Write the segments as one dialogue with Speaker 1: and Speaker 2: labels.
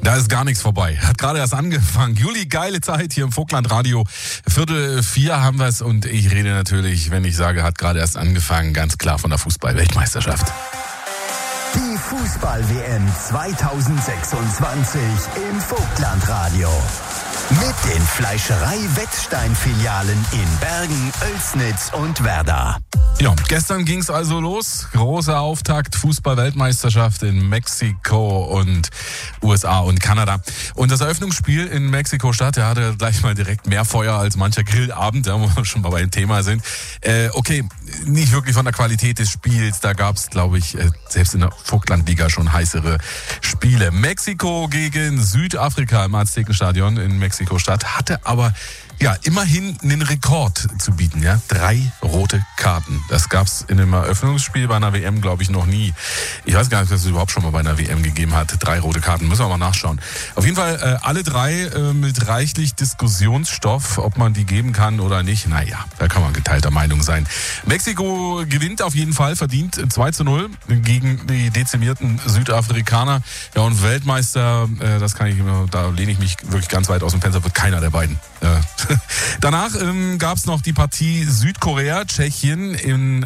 Speaker 1: Da ist gar nichts vorbei. Hat gerade erst angefangen. Juli, geile Zeit hier im Vogtland-Radio. 3:45 haben wir es und ich rede natürlich, wenn ich sage, hat gerade erst angefangen, ganz klar von der Fußball-Weltmeisterschaft.
Speaker 2: Die Fußball-WM 2026 im Vogtland-Radio. Mit den Fleischerei-Wettstein-Filialen in Bergen, Oelsnitz und Werder.
Speaker 1: Ja, gestern ging es also los. Großer Auftakt, Fußball-Weltmeisterschaft in Mexiko und USA und Kanada. Und das Eröffnungsspiel in Mexiko-Stadt, der hatte gleich mal direkt mehr Feuer als mancher Grillabend, wo wir schon mal bei dem Thema sind. Okay, nicht wirklich von der Qualität des Spiels. Da gab es, glaube ich, selbst in der Vogtlandliga schon heißere Spiele. Mexiko gegen Südafrika im Aztekenstadion in Mexiko-Stadt hatte aber ja immerhin einen Rekord zu bieten. Ja, 3 rote Karten. Das gab's in einem Eröffnungsspiel bei einer WM, glaube ich, noch nie. Ich weiß gar nicht, dass es überhaupt schon mal bei einer WM gegeben hat. 3 rote Karten. Müssen wir mal nachschauen. Auf jeden Fall alle 3 mit reichlich Diskussionsstoff, ob man die geben kann oder nicht. Naja, da kann man geteilter Meinung sein. Mexiko gewinnt auf jeden Fall verdient 2:0 gegen die dezimierten Südafrikaner. Ja, und Weltmeister, da lehne ich mich wirklich ganz weit aus dem Fenster, wird keiner der beiden. Danach gab's noch die Partie Südkorea-Tschechien in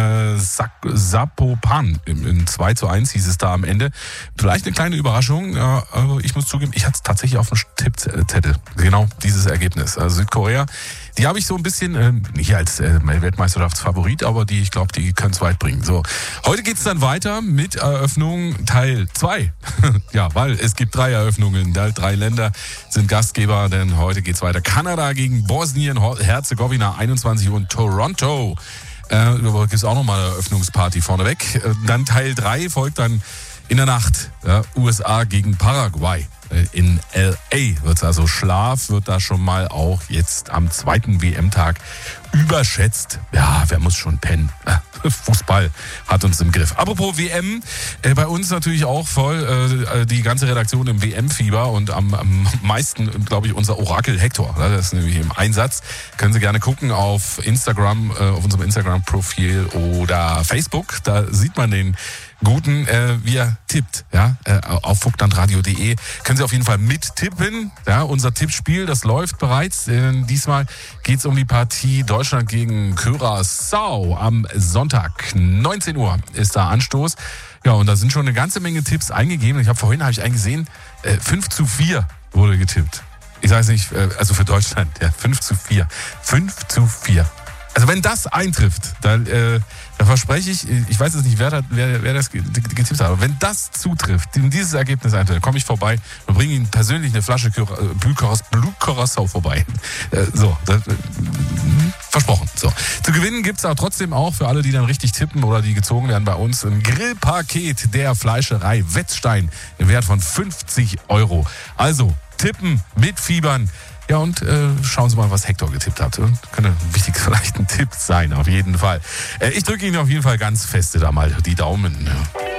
Speaker 1: Zapopan. In 2:1 hieß es da am Ende. Vielleicht eine kleine Überraschung, aber ich muss zugeben, ich hatte es tatsächlich auf dem Tippzettel. Genau dieses Ergebnis. Also Südkorea, die habe ich so ein bisschen nicht als Weltmeisterschaftsfavorit, aber ich glaube, die können es weit bringen. So, heute geht's dann weiter mit Eröffnung Teil 2. Ja, weil es gibt 3 Eröffnungen. 3 Länder sind Gastgeber, denn heute geht's weiter. Kanada gegen Bosnien-Herzegowina, 21 Uhr, und Toronto. Da gibt es auch nochmal eine Eröffnungsparty vorneweg. Dann Teil 3 folgt dann in der Nacht. USA gegen Paraguay. In L.A. wird's also Schlaf, wird da schon mal auch jetzt am 2. WM-Tag überschätzt. Ja, wer muss schon pennen? Fußball hat uns im Griff. Apropos WM, bei uns natürlich auch voll die ganze Redaktion im WM-Fieber und am meisten, glaube ich, unser Orakel Hector. Das ist nämlich im Einsatz. Können Sie gerne gucken auf Instagram, auf unserem Instagram-Profil oder Facebook. Da sieht man den Guten, wie er tippt, ja, auf vogtlandradio.de. Können Sie auf jeden Fall mittippen. Ja, unser Tippspiel, das läuft bereits. Diesmal geht es um die Partie Deutschland gegen Curaçao am Sonntag. 19 Uhr ist da Anstoß. Ja, und da sind schon eine ganze Menge Tipps eingegeben. Vorhin habe ich eingesehen, 5:4 wurde getippt. Ich sage es nicht, also für Deutschland, ja, 5:4. 5:4. Also wenn das eintrifft, dann verspreche ich weiß jetzt nicht, wer das getippt hat, aber wenn das zutrifft, dieses Ergebnis eintrifft, dann komme ich vorbei und bringe Ihnen persönlich eine Flasche Blut Curaçao vorbei. Versprochen. So. Zu gewinnen gibt es aber trotzdem auch für alle, die dann richtig tippen oder die gezogen werden bei uns, ein Grillpaket der Fleischerei Wettstein im Wert von 50 €. Also tippen, mitfiebern. Ja, und schauen Sie mal, was Hector getippt hat. Könnte wichtig vielleicht ein Tipp sein, auf jeden Fall. Ich drücke Ihnen auf jeden Fall ganz feste da mal die Daumen.